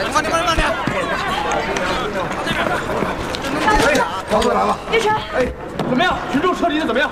慢点，慢点。 高队来了。 叶晨， 哎，怎么样？群众撤离的怎么样？